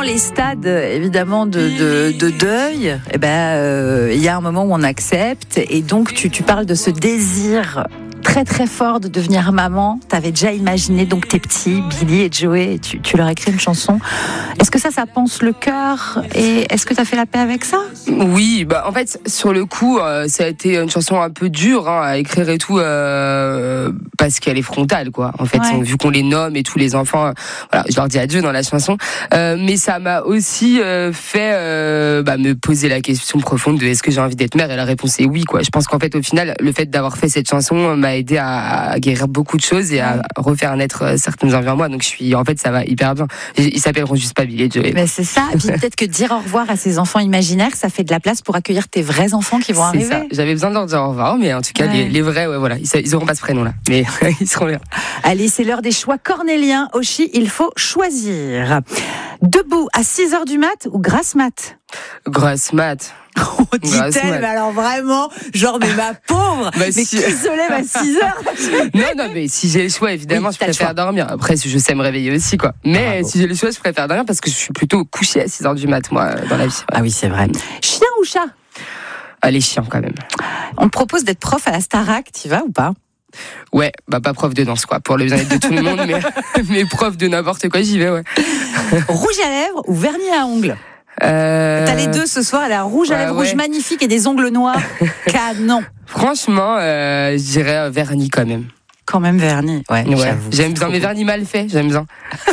les stades, évidemment, de deuil, il y a un moment où on accepte. Et donc, tu parles de ce désir très très fort de devenir maman. T'avais déjà imaginé donc tes petits, Billy et Joey, et tu leur écris une chanson. Est-ce que ça pense le cœur, et est-ce que t'as fait la paix avec ça? Oui, en fait sur le coup ça a été une chanson un peu dure à écrire et tout, parce qu'elle est frontale quoi. En fait, vu qu'on les nomme et tous les enfants, voilà, je leur dis adieu dans la chanson, mais ça m'a aussi fait me poser la question profonde de est-ce que j'ai envie d'être mère, et la réponse est oui quoi. Je pense qu'en fait au final le fait d'avoir fait cette chanson m'a aidé à guérir beaucoup de choses et à refaire naître certaines envies en moi. Donc ça va hyper bien. Ils s'appelleront juste pas Billy et Joey. Mais c'est ça. Et puis peut-être que dire au revoir à ces enfants imaginaires, ça fait de la place pour accueillir tes vrais enfants qui vont arriver. Ça. J'avais besoin de leur dire au revoir, mais en tout cas les vrais, voilà, ils auront pas ce prénom là, mais ils seront là. Allez, c'est l'heure des choix cornéliens. Oshi, il faut choisir. Debout à 6h du mat ou grasse mat? Grasse mat. Oh, dit-elle, mais alors vraiment, mais ma pauvre, mais qui se lève à 6h? Non, mais si j'ai le choix, évidemment, je préfère dormir. Après, je sais me réveiller aussi, quoi. Mais si j'ai le choix, je préfère dormir parce que je suis plutôt couchée à 6h du mat, moi, dans la vie. Ah oui, c'est vrai. Chien ou chat? Les chiens, quand même. On te propose d'être prof à la Starac, t'y vas ou pas? Ouais, pas prof de danse, quoi, pour le bien-être de tout le monde, mais prof de n'importe quoi, j'y vais, ouais. Rouge à lèvres ou vernis à ongles? T'as les deux ce soir, elle a un rouge à lèvres rouge magnifique et des ongles noirs. Canon. Franchement, je dirais vernis quand même. Quand même vernis, ouais. J'aime bien mes vernis mal faits, j'aime bien.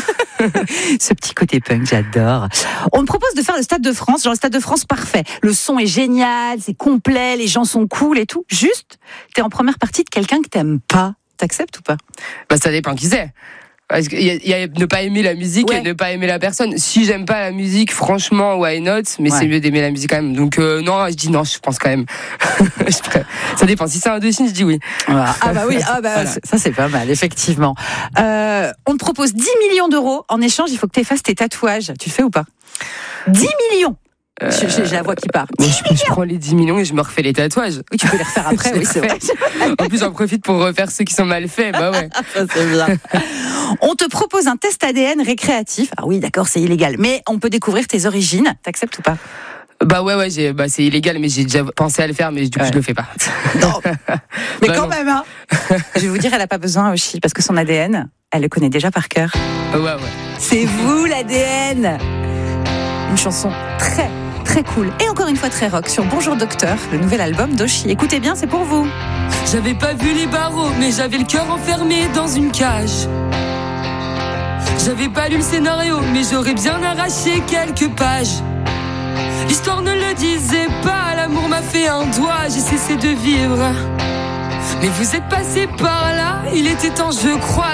Ce petit côté punk, j'adore. On me propose de faire le Stade de France, le Stade de France parfait. Le son est génial, c'est complet, les gens sont cool et tout. Juste, t'es en première partie de quelqu'un que t'aimes pas. T'acceptes ou pas? Ça dépend qui c'est. Parce qu'il y a ne pas aimer la musique et ne pas aimer la personne. Si j'aime pas la musique, franchement, why not? Mais c'est mieux d'aimer la musique quand même. Donc non, je dis non, je pense quand même. Ça dépend. Si c'est un Indochine, je dis oui. Voilà. Voilà. Ça c'est pas mal, effectivement. On te propose 10 millions d'euros. En échange, il faut que tu effaces tes tatouages. Tu le fais ou pas? 10 millions. J'ai la voix qui part. Je prends les 10 millions et je me refais les tatouages. Oui, tu peux les refaire après, oui, c'est vrai. En plus, j'en profite pour refaire ceux qui sont mal faits. Ça, c'est bien. On te propose un test ADN récréatif. Ah oui, d'accord, c'est illégal. Mais on peut découvrir tes origines. T'acceptes ou pas? C'est illégal, mais j'ai déjà pensé à le faire, mais du coup, je le fais pas. Non. Mais quand même, hein. Je vais vous dire, elle a pas besoin, Oshi, parce que son ADN, elle le connaît déjà par cœur. Ouais. C'est vous, l'ADN. Une chanson très cool et encore une fois très rock sur Bonjour Docteur, le nouvel album d'Oshi. Écoutez bien, c'est pour vous. J'avais pas vu les barreaux, mais j'avais le cœur enfermé dans une cage. J'avais pas lu le scénario, mais j'aurais bien arraché quelques pages. L'histoire ne le disait pas, l'amour m'a fait un doigt, j'ai cessé de vivre. Mais vous êtes passé par là, il était temps, je crois.